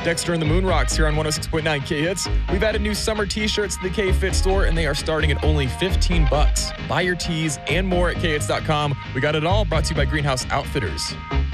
Dexter and the Moonrocks here on 106.9 K-Hits. We've added new summer t-shirts to the K-Fit store, and they are starting at only $15. Buy your tees and more at khits.com. We got it all brought to you by Greenhouse Outfitters.